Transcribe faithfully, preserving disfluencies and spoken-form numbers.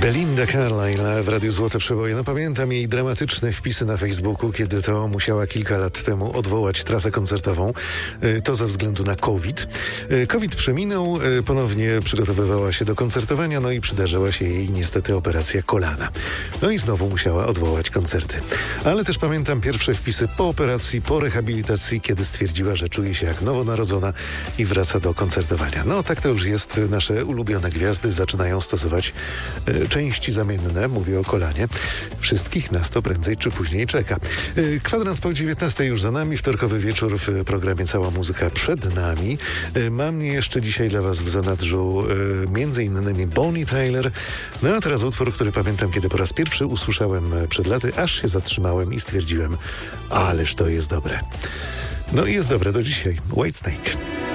Belinda Carlisle w Radiu Złote Przeboje. No pamiętam jej dramatyczne wpisy na Facebooku, kiedy to musiała kilka lat temu odwołać trasę koncertową. To ze względu na COVID. COVID przeminął, ponownie przygotowywała się do koncertowania, no i przydarzyła się jej niestety operacja kolana. No i znowu musiała odwołać koncerty. Ale też pamiętam pierwsze wpisy po operacji, po rehabilitacji, kiedy stwierdziła, że czuje się jak nowonarodzona i wraca do koncertowania. No tak to już jest. Nasze ulubione gwiazdy zaczynają stosować e, części zamienne, mówię o kolanie. Wszystkich nas to prędzej czy później czeka. E, kwadrans po dziewiętnastej już za nami, wtorkowy wieczór w programie Cała Muzyka przed nami. E, mam jeszcze dzisiaj dla was w zanadrzu e, między innymi Bonnie Tyler. No a teraz utwór, który pamiętam, kiedy po raz pierwszy usłyszałem przed laty, aż się zatrzymałem i stwierdziłem, ależ to jest dobre. No i jest dobre do dzisiaj. Whitesnake.